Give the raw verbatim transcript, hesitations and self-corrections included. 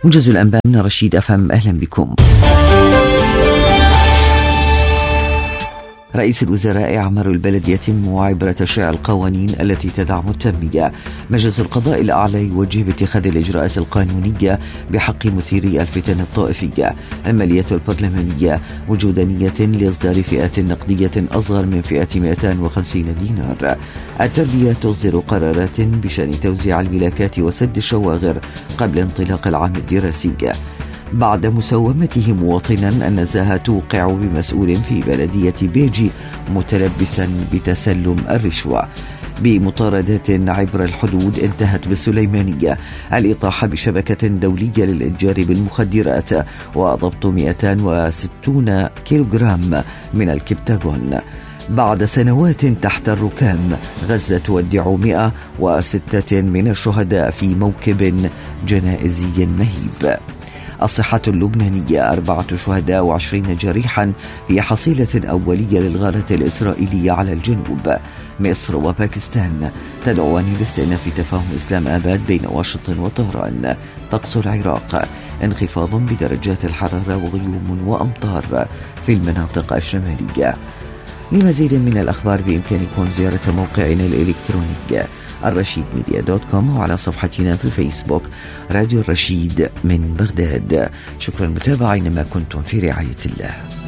موجز الأنباء من رشيد أفهم، أهلا بكم. رئيس الوزراء عمر البلد يتم عبر تشريع القوانين التي تدعم التنمية. مجلس القضاء الأعلى يوجه باتخاذ الإجراءات القانونية بحق مثيري الفتن الطائفية. المالية البرلمانية وجود نية لإصدار فئة نقدية أصغر من فئة مئتين وخمسين دينار. التربية تصدر قرارات بشأن توزيع الملاكات وسد الشواغر قبل انطلاق العام الدراسي. بعد مساومته مواطنا النزاهة توقع بمسؤول في بلدية بيجي متلبسا بتسلم الرشوة. بمطاردات عبر الحدود انتهت بالسليمانية الإطاحة بشبكة دولية للإتجار بالمخدرات وضبط مئتين وستين كيلوغرام من الكبتاغون. بعد سنوات تحت الركام، غزة تودع مئة وستة من الشهداء في موكب جنائزي مهيب. الصحة اللبنانية أربعة شهداء وعشرين جريحا في حصيلة أولية للغارة الإسرائيلية على الجنوب. مصر وباكستان تدعوان لاستئناف تفاهم إسلام آباد بين واشنطن وطهران. طقس العراق انخفاض بدرجات الحرارة وغيوم وأمطار في المناطق الشمالية. لمزيد من الأخبار بإمكانكم زيارة موقعنا الإلكتروني الرشيد ميديا دوت كوم وعلى صفحتنا في الفيسبوك راديو الرشيد من بغداد. شكرا متابعين، ما كنتم في رعاية الله.